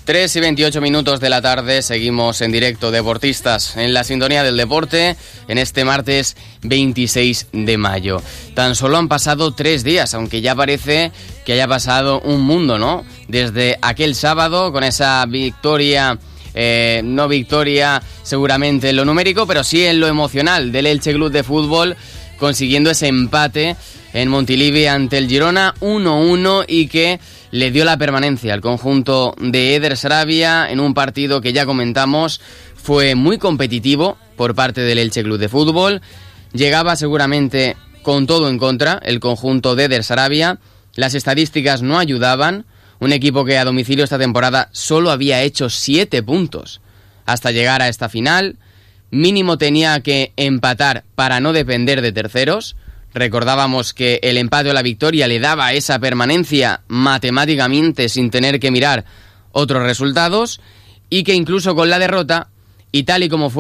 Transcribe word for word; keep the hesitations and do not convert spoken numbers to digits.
tres y veintiocho minutos de la tarde, seguimos en directo, deportistas, en la sintonía del deporte, en este martes veintiséis de mayo. Tan solo han pasado tres días, aunque ya parece que haya pasado un mundo, ¿no? Desde aquel sábado, con esa victoria, eh, no victoria seguramente en lo numérico, pero sí en lo emocional del Elche Club de Fútbol, consiguiendo ese empate en Montilivi ante el Girona uno uno y que le dio la permanencia al conjunto de Eder Sarabia en un partido que ya comentamos fue muy competitivo por parte del Elche Club de Fútbol. Llegaba seguramente con todo en contra el conjunto de Eder Sarabia. Las estadísticas no ayudaban. Un equipo que a domicilio esta temporada solo había hecho siete puntos hasta llegar a esta final. Mínimo tenía que empatar para no depender de terceros. Recordábamos que el empate o la victoria le daba esa permanencia matemáticamente sin tener que mirar otros resultados y que incluso con la derrota y tal y como fue